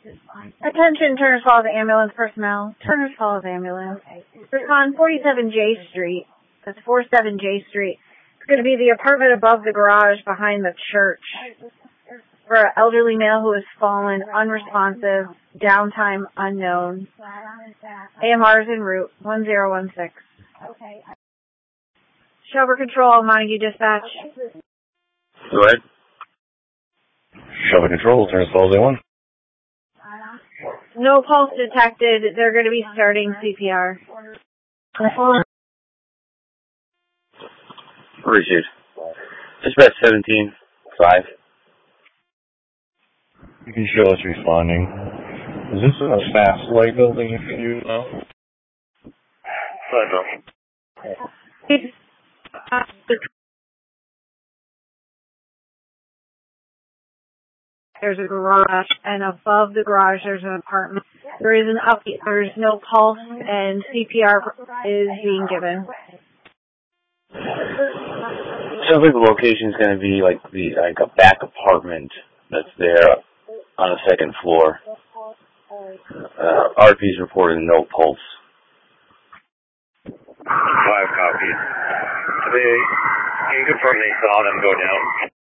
Attention Turner's Falls ambulance personnel. Turner's Falls ambulance. Respond 47J Street. That's 47J Street. It's going to be the apartment above the garage behind the church. For an elderly male who has fallen, unresponsive, downtime unknown. AMR is en route, 1016. Shelburne Control, Montague Dispatch. Go ahead. Shelburne Control, Turner's Falls A1. No pulse detected. They're going to be starting CPR. Received. Dispatch 17-5. You can show us responding. Is this a fast light building if you know? There's a garage, and above the garage there's an apartment. There's no pulse, and CPR is being given. Sounds like the location's going to be like a back apartment that's there on the second floor. RP's reporting no pulse. 5 copies. Can you confirm they saw them go down?